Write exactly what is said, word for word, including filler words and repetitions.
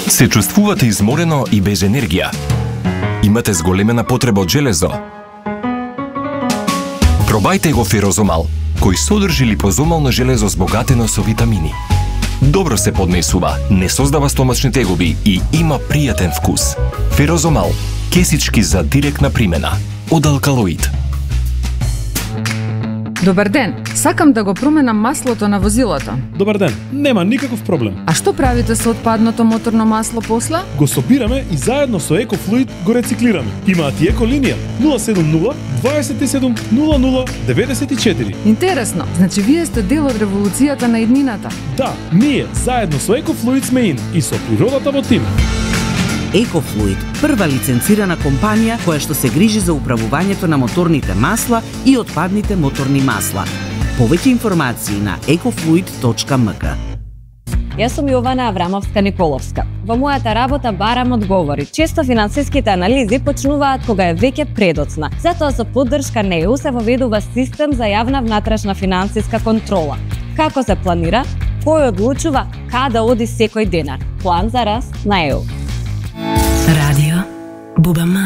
Се чувствувате изморено и без енергија? Имате зголемена потреба од железо? Пробајте го ферозомал, кој содржи липозомално железо збогатено со витамини. Добро се поднесува, не создава стомачни тегоби и има пријатен вкус. Ферозомал, кесички за директна примена. Од Алкалоид. Добар ден, сакам да го променам маслото на возилото. Добар ден, нема никаков проблем. А што правите со отпадното моторно масло после? Го собираме и заедно со Екофлуид го рециклираме. Имаат и еколинија нула седум нула дваесет и седум нула нула деветдесет и четири. Интересно, значи вие сте дел од револуцијата на иднината. Да, ние заедно со Екофлуид сме ин и со природата во тим. Екофлуид, прва лиценцирана компанија која што се грижи за управувањето на моторните масла и отпадните моторни масла. Повеќе информации на екофлуид точка ем ка. Јас сум Јована Аврамовска-Николовска. Во мојата работа барам одговори. Често финансиските анализи почнуваат кога е веќе предоцна. Затоа со поддршка на Е Ју се воведува систем за јавна внатрешна финансиска контрола. Како се планира? Кој одлучува каде оди секој денар? План за раст на Е Ју. Радио Бубама.